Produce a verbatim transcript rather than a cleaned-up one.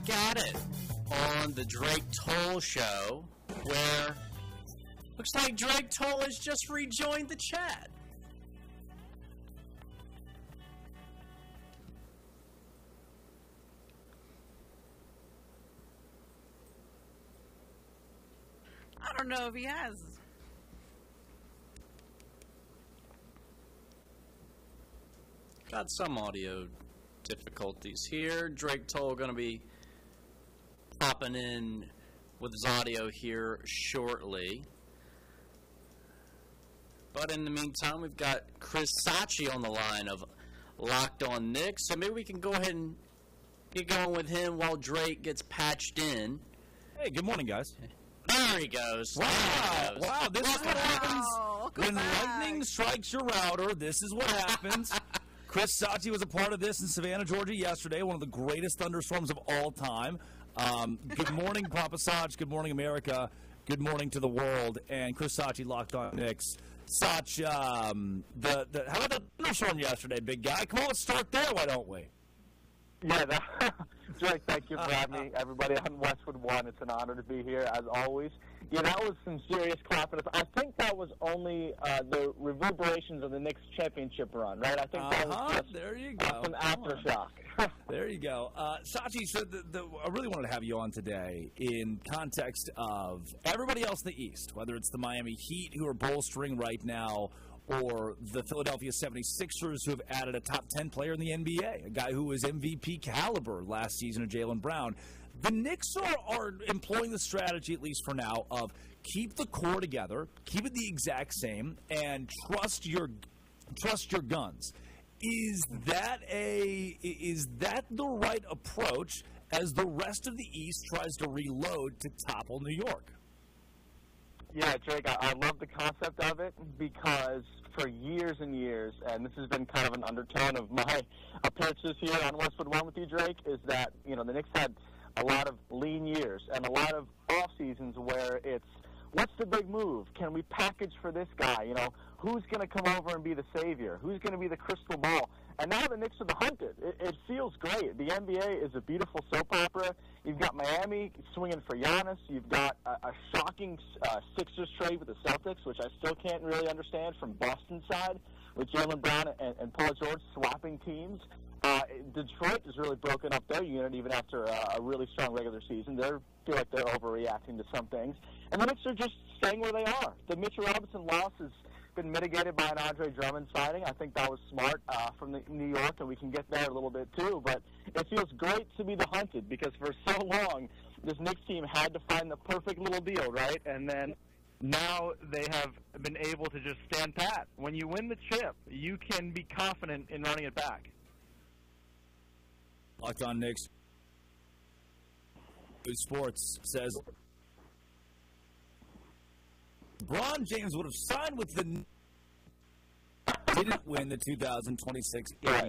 at it on the Drake Toll Show, where looks like Drake Toll has just rejoined the chat. I don't know if he has. Got some audio difficulties here. Drake Toll going to be popping in with his audio here shortly. But in the meantime, we've got Chris Sachi on the line of Locked On Knicks. So maybe we can go ahead and get going with him while Drake gets patched in. Hey, good morning, guys. There he goes. Wow, there he goes. wow, this is what happens Welcome when back. lightning strikes your router. This is what happens. Chris Sachi was a part of this in Savannah, Georgia yesterday, one of the greatest thunderstorms of all time. Um, good morning, Papa Sach. Good morning, America. Good morning to the world. And Chris Sachi, Locked On Knicks. Sach, um, the, the, how about the thunderstorm yesterday, big guy? Come on, let's start there, why don't we? Yeah, that, Drake, thank you for having me. Everybody on Westwood One, it's an honor to be here, as always. Yeah, that was some serious clapping. I think that was only uh, the reverberations of the Knicks championship run, right? I think that Uh-huh, was just there you go. uh, some Come on. aftershock. There you go. Uh, Sachi, so the, the, I really wanted to have you on today in context of everybody else in the East, whether it's the Miami Heat, who are bolstering right now, or the Philadelphia seventy-sixers, who have added a top ten player in the N B A, a guy who was M V P caliber last season of Jaylen Brown. The Knicks are, are employing the strategy, at least for now, of keep the core together, keep it the exact same, and trust your trust your guns. Is that a is that the right approach as the rest of the East tries to reload to topple New York? Yeah, Drake, I, I love the concept of it because for years and years, and this has been kind of an undertone of my appearances here on Westwood One with you, Drake, is that, you know, the Knicks had a lot of lean years and a lot of off seasons where it's, what's the big move? Can we package for this guy? You know, who's going to come over and be the savior? Who's going to be the crystal ball? And now the Knicks are the hunted. It, it feels great. The N B A is a beautiful soap opera. You've got Miami swinging for Giannis. You've got a, a shocking uh, Sixers trade with the Celtics, which I still can't really understand from Boston's side, with Jaylen Brown and, and Paul George swapping teams. Uh, Detroit has really broken up their unit even after a, a really strong regular season. They feel like they're overreacting to some things. And the Knicks are just staying where they are. The Mitchell Robinson loss has been mitigated by an Andre Drummond signing. I think that was smart uh, from the, New York, and we can get there a little bit too. But it feels great to be the hunted because for so long, this Knicks team had to find the perfect little deal, right? And then now they have been able to just stand pat. When you win the chip, you can be confident in running it back. Locked On Knicks. Sports says LeBron James would have signed with the didn't win the two thousand twenty-six